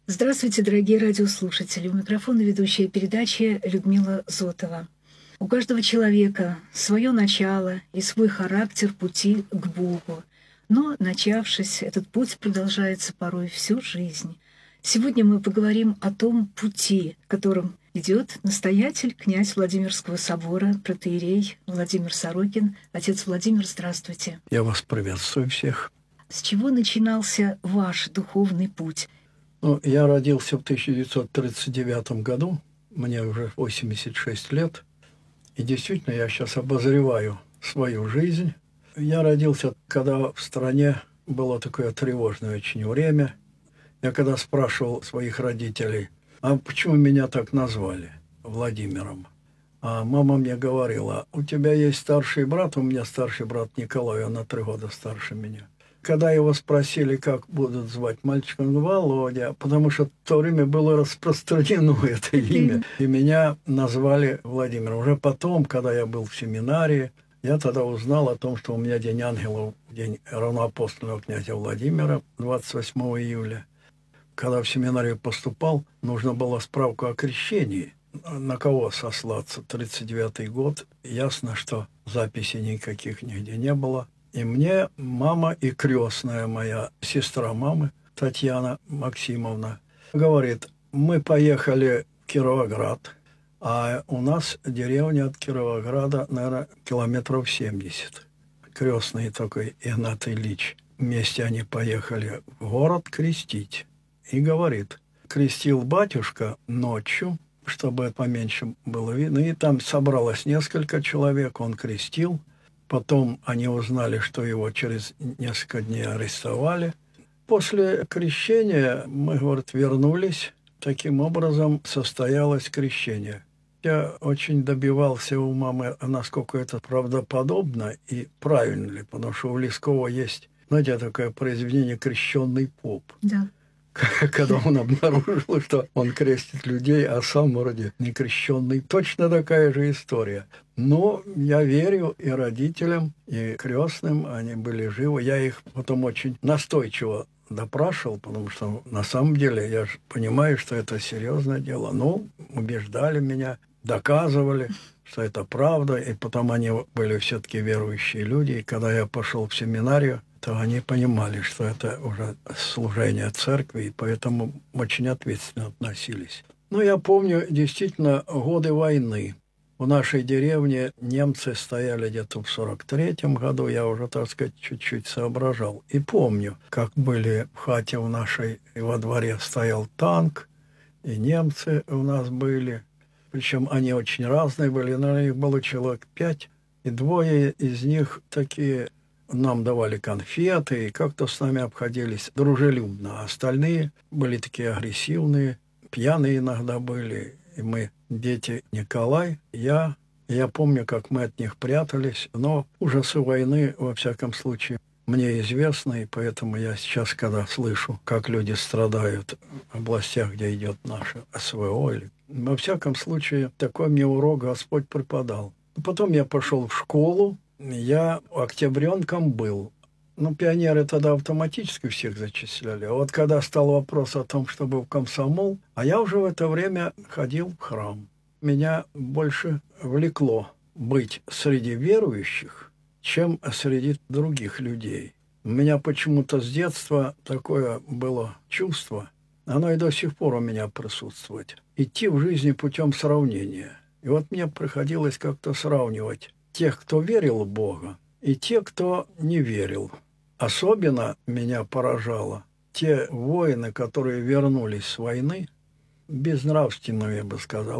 Здравствуйте, дорогие радиослушатели. У микрофона ведущая передачи Людмила Зотова. У каждого человека свое начало и свой характер пути к Богу. Но, начавшись, этот путь продолжается порой всю жизнь. Сегодня мы поговорим о том пути, которым идет настоятель, князь Владимирского собора, протоиерей Владимир Сорокин. Отец Владимир, здравствуйте. Я вас приветствую всех. С чего начинался ваш духовный путь? Я родился в 1939 году, мне уже 86 лет, и действительно я сейчас обозреваю свою жизнь. Я родился, когда в стране было такое тревожное очень время. Я когда спрашивал своих родителей, а почему меня так назвали Владимиром? А мама мне говорила, у тебя есть старший брат, у меня старший брат Николай, он на 3 года старше меня. Когда его спросили, как будут звать мальчика, он говорит, Володя, потому что в то время было распространено это имя. И меня назвали Владимиром. Уже потом, когда я был в семинарии, я тогда узнал о том, что у меня День ангелов, День равноапостольного князя Владимира, 28 июля. Когда в семинарию поступал, нужно было справку о крещении. На кого сослаться? 39-й год. Ясно, что записей никаких нигде не было. И мне мама и крестная моя, сестра мамы, Татьяна Максимовна, говорит, мы поехали в Кировоград, а у нас деревня от Кировограда, наверное, километров 70. Крестный такой Игнат Ильич. Вместе они поехали в город крестить. И говорит, крестил батюшка ночью, чтобы поменьше было видно. И там собралось несколько человек, он крестил. Потом они узнали, что его через несколько дней арестовали. После крещения мы, говорит, вернулись. Таким образом состоялось крещение. Я очень добивался у мамы, насколько это правдоподобно и правильно ли, потому что у Лескова есть, знаете, такое произведение «Крещенный поп». Да. Когда он обнаружил, что он крестит людей, а сам вроде не крещенный. Точно такая же история. Но я верю и родителям, и крестным, они были живы. Я их потом очень настойчиво допрашивал, потому что на самом деле я же понимаю, что это серьезное дело. Ну, убеждали меня, доказывали, что это правда. И потом они были все-таки верующие люди. И когда я пошел в семинарию, то они понимали, что это уже служение церкви, и поэтому очень ответственно относились. Но я помню действительно годы войны. В нашей деревне немцы стояли где-то в 43-м году, я уже, так сказать, чуть-чуть соображал. И помню, как были в хате в нашей, и во дворе стоял танк, и немцы у нас были. Причем они очень разные были, наверное, их было человек 5, и 2 из них такие... Нам давали конфеты и как-то с нами обходились дружелюбно. А остальные были такие агрессивные, пьяные иногда были. И мы, дети Николай, я помню, как мы от них прятались. Но ужасы войны, во всяком случае, мне известны. И поэтому я сейчас, когда слышу, как люди страдают в областях, где идет наше СВО, во всяком случае, такой мне урок Господь преподал. Потом я пошел в школу. Я октябренком был. Пионеры тогда автоматически всех зачисляли. А вот когда стал вопрос о том, чтобы в комсомол, а я уже в это время ходил в храм. Меня больше влекло быть среди верующих, чем среди других людей. У меня почему-то с детства такое было чувство, оно и до сих пор у меня присутствует. Идти в жизни путем сравнения. И вот мне приходилось как-то сравнивать тех, кто верил в Бога, и те, кто не верил. Особенно меня поражало те воины, которые вернулись с войны, безнравственные, я бы сказал.